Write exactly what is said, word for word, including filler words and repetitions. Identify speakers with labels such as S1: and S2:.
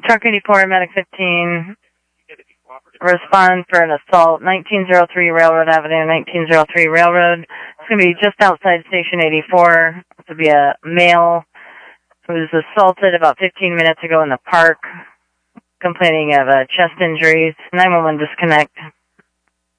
S1: Truck eighty-four, Medic fifteen, respond for an assault, nineteen oh three Railroad Avenue, nineteen oh three Railroad. It's going to be just outside Station eighty-four. This will be a male who was assaulted about fifteen minutes ago in the park, complaining of uh, chest injuries. nine one one disconnect.